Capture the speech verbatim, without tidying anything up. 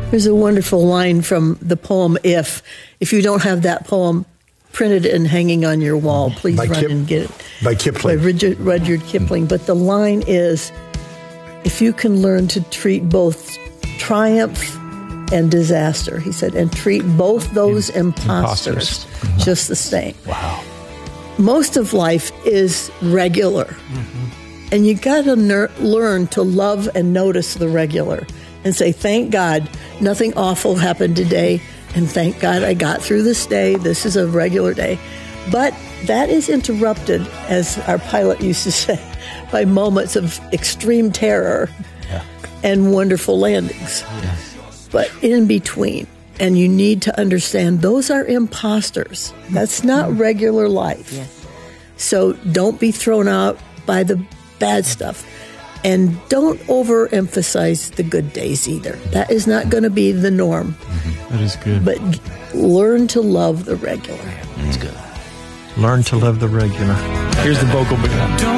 There's a wonderful line from the poem If. If you don't have that poem printed and hanging on your wall, please by run Kip, and get it. By Kipling. By Rudyard, Rudyard Kipling. But the line is, if you can learn to treat both triumph and disaster, he said, and treat both those imposters, imposters. just the same. Wow. Most of life is regular. Mm-hmm. And you got to ner- learn to love and notice the regular and say, thank God nothing awful happened today. And thank God I got through this day. This is a regular day. But that is interrupted, as our pilot used to say, by moments of extreme terror yeah. and wonderful landings. Yeah. But in between, and you need to understand, those are imposters. That's not regular life. Yes. So don't be thrown out by the bad stuff. And don't overemphasize the good days either. That is not going to be the norm. Mm-hmm. That is good. But learn to love the regular. That's good. Learn to love the regular. Here's the vocal bit.